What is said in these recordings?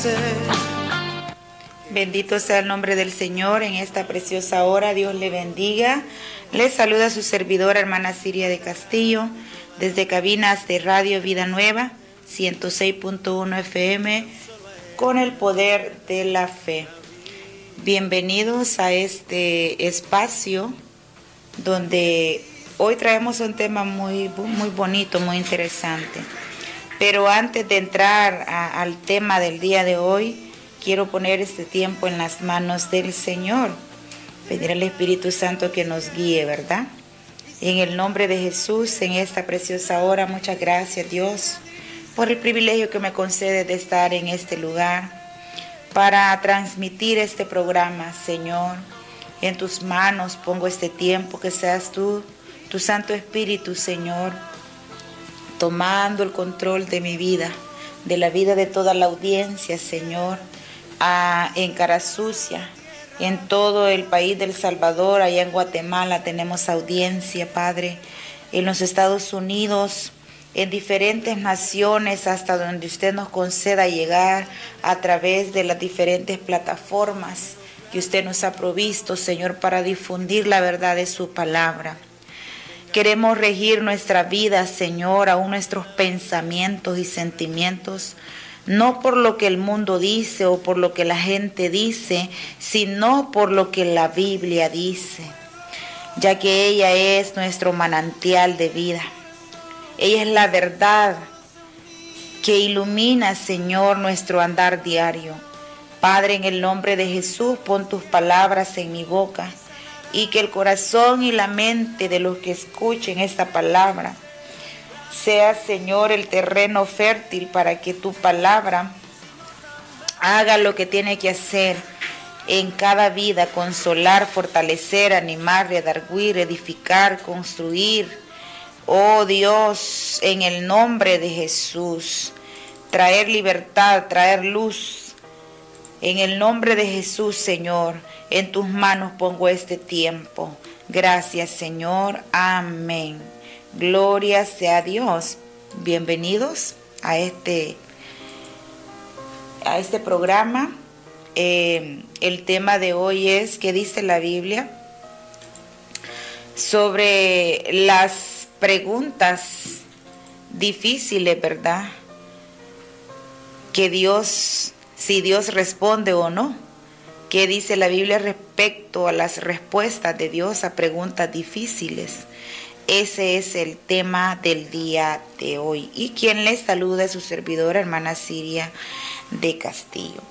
Bendito sea el nombre del Señor en esta preciosa hora. Dios le bendiga. Les saluda su servidora, hermana Siria de Castillo, desde cabinas de Radio Vida Nueva, 106.1 FM, con el poder de la fe. Bienvenidos a este espacio donde hoy traemos un tema muy bonito, muy interesante. Pero antes de entrar al tema del día de hoy, quiero poner este tiempo en las manos del Señor. Pedir al Espíritu Santo que nos guíe, ¿verdad? En el nombre de Jesús, en esta preciosa hora, muchas gracias, Dios, por el privilegio que me concede de estar en este lugar para transmitir este programa, Señor. En tus manos pongo este tiempo, que seas tú, tu Santo Espíritu, Señor, tomando el control de mi vida, de la vida de toda la audiencia, Señor, en Cara Sucia, en todo el país del Salvador, allá en Guatemala tenemos audiencia, Padre, en los Estados Unidos, en diferentes naciones, hasta donde usted nos conceda llegar a través de las diferentes plataformas que usted nos ha provisto, Señor, para difundir la verdad de su palabra. Queremos regir nuestra vida, Señor, aún nuestros pensamientos y sentimientos, no por lo que el mundo dice o por lo que la gente dice, sino por lo que la Biblia dice, ya que ella es nuestro manantial de vida. Ella es la verdad que ilumina, Señor, nuestro andar diario. Padre, en el nombre de Jesús, pon tus palabras en mi boca y que el corazón y la mente de los que escuchen esta palabra sea, Señor, el terreno fértil para que tu palabra haga lo que tiene que hacer en cada vida: consolar, fortalecer, animar, redarguir, edificar, construir. Oh Dios, en el nombre de Jesús, traer libertad, traer luz. En el nombre de Jesús, Señor, en tus manos pongo este tiempo. Gracias, Señor. Amén. Gloria sea a Dios. Bienvenidos a este programa. El tema de hoy es, ¿qué dice la Biblia? Sobre las preguntas difíciles, ¿verdad? Si Dios responde o no. ¿Qué dice la Biblia respecto a las respuestas de Dios a preguntas difíciles? Ese es el tema del día de hoy. Y quien les saluda es su servidora, hermana Siria de Castillo.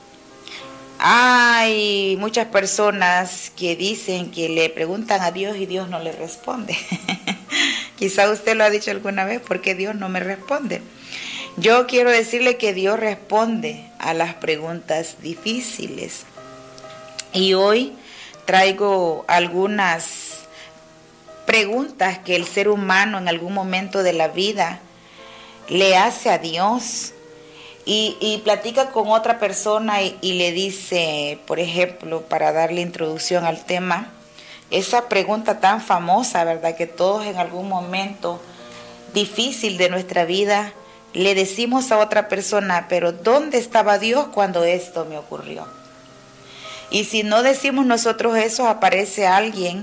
Hay muchas personas que dicen que le preguntan a Dios y Dios no le responde. Quizá usted lo ha dicho alguna vez, ¿por qué Dios no me responde? Yo quiero decirle que Dios responde a las preguntas difíciles. Y hoy traigo algunas preguntas que el ser humano en algún momento de la vida le hace a Dios. Y platica con otra persona y le dice, por ejemplo, para darle introducción al tema, esa pregunta tan famosa, ¿verdad? Que todos en algún momento difícil de nuestra vida le decimos a otra persona, pero ¿dónde estaba Dios cuando esto me ocurrió? Y si no decimos nosotros eso, aparece alguien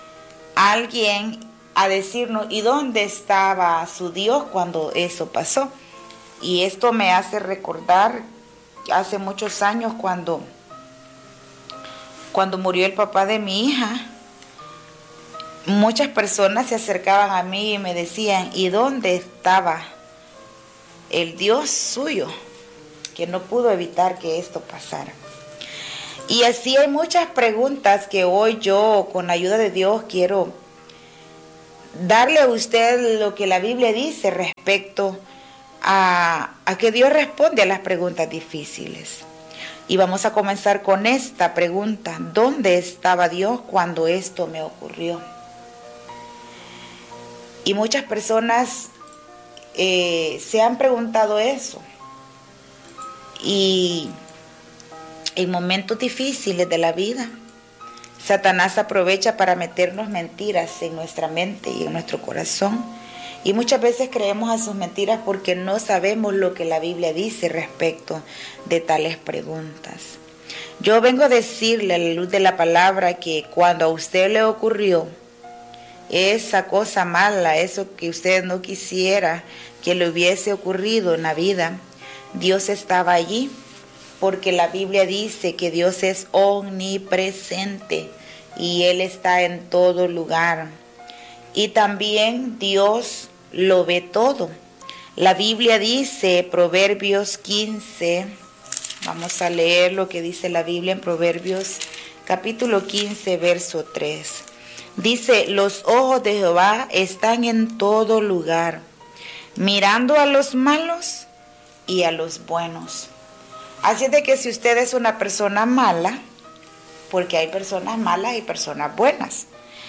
a decirnos, ¿y dónde estaba su Dios cuando eso pasó? Y esto me hace recordar hace muchos años cuando murió el papá de mi hija. Muchas personas se acercaban a mí y me decían, ¿y dónde estaba el Dios suyo que no pudo evitar que esto pasara? Y así hay muchas preguntas que hoy yo, con la ayuda de Dios, quiero darle a usted lo que la Biblia dice respecto a que Dios responde a las preguntas difíciles. Y vamos a comenzar con esta pregunta: ¿dónde estaba Dios cuando esto me ocurrió? Y muchas personas se han preguntado eso. Y en momentos difíciles de la vida, Satanás aprovecha para meternos mentiras en nuestra mente y en nuestro corazón Y muchas veces creemos a sus mentiras porque no sabemos lo que la Biblia dice respecto de tales preguntas. Yo vengo a decirle a la luz de la palabra que cuando a usted le ocurrió esa cosa mala, eso que usted no quisiera que le hubiese ocurrido en la vida, Dios estaba allí, porque la Biblia dice que Dios es omnipresente y Él está en todo lugar. Y también Dios lo ve todo. La Biblia dice, Proverbios 15, vamos a leer lo que dice la Biblia en Proverbios capítulo 15, verso 3. Dice, los ojos de Jehová están en todo lugar, mirando a los malos y a los buenos. Así es de que si usted es una persona mala, porque hay personas malas y personas buenas.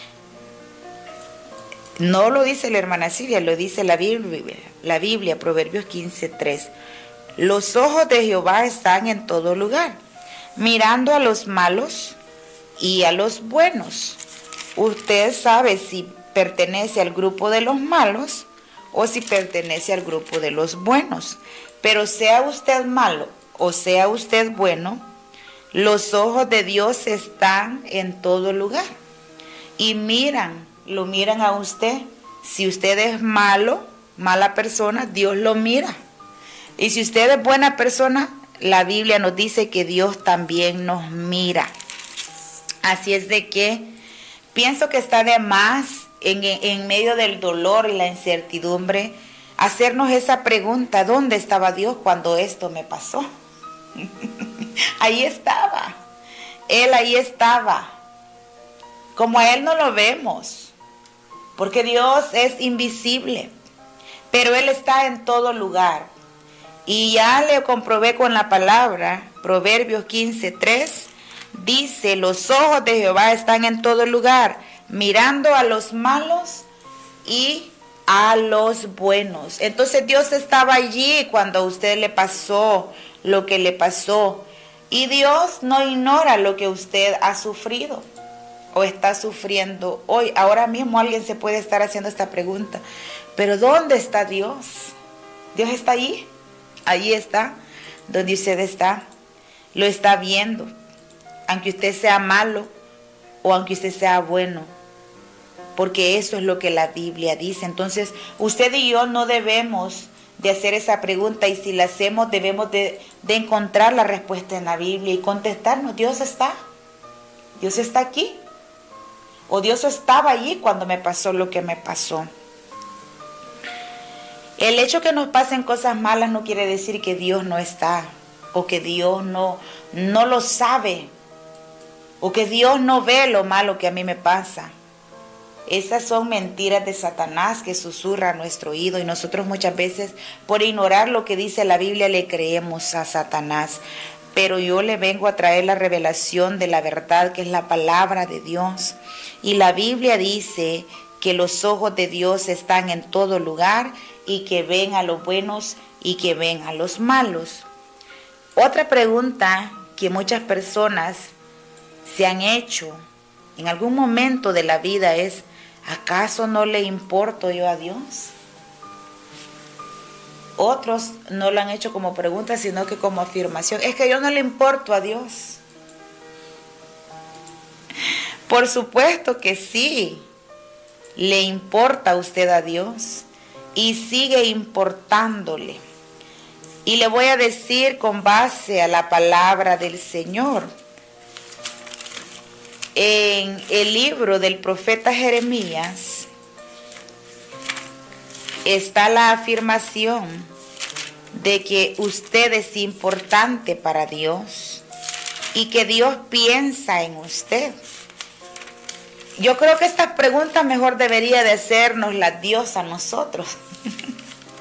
No lo dice la hermana Silvia, lo dice la Biblia, Proverbios 15:3. Los ojos de Jehová están en todo lugar, mirando a los malos y a los buenos. Usted sabe si pertenece al grupo de los malos o si pertenece al grupo de los buenos. Pero sea usted malo o sea usted bueno, los ojos de Dios están en todo lugar y lo miran a usted. Si usted es malo, mala persona, Dios lo mira. Y si usted es buena persona, la Biblia nos dice que Dios también nos mira. Así es de que pienso que está de más en medio del dolor y la incertidumbre hacernos esa pregunta: ¿dónde estaba Dios cuando esto me pasó? Ahí estaba. Él ahí estaba. Como a Él no lo vemos, porque Dios es invisible, pero Él está en todo lugar. Y ya le comprobé con la palabra, Proverbios 15:3, dice, los ojos de Jehová están en todo lugar, mirando a los malos y a los buenos. Entonces Dios estaba allí cuando a usted le pasó lo que le pasó. Y Dios no ignora lo que usted ha sufrido o está sufriendo hoy. Ahora mismo alguien se puede estar haciendo esta pregunta: ¿pero dónde está Dios? Dios está allí. Allí está, donde usted está. Lo está viendo. Aunque usted sea malo o aunque usted sea bueno. Porque eso es lo que la Biblia dice. Entonces, usted y yo no debemos de hacer esa pregunta, y si la hacemos debemos de encontrar la respuesta en la Biblia y contestarnos: Dios está aquí, o Dios estaba allí cuando me pasó lo que me pasó. El hecho que nos pasen cosas malas no quiere decir que Dios no está, o que Dios no lo sabe, o que Dios no ve lo malo que a mí me pasa. Esas son mentiras de Satanás que susurra a nuestro oído, y nosotros muchas veces, por ignorar lo que dice la Biblia, le creemos a Satanás. Pero yo le vengo a traer la revelación de la verdad, que es la palabra de Dios. Y la Biblia dice que los ojos de Dios están en todo lugar y que ven a los buenos y que ven a los malos. Otra pregunta que muchas personas se han hecho en algún momento de la vida es: ¿acaso no le importo yo a Dios? Otros no lo han hecho como pregunta, sino que como afirmación: es que yo no le importo a Dios. Por supuesto que sí, le importa a usted a Dios y sigue importándole. Y le voy a decir con base a la palabra del Señor. En el libro del profeta Jeremías está la afirmación de que usted es importante para Dios y que Dios piensa en usted. Yo creo que esta pregunta mejor debería de hacernos la Dios a nosotros.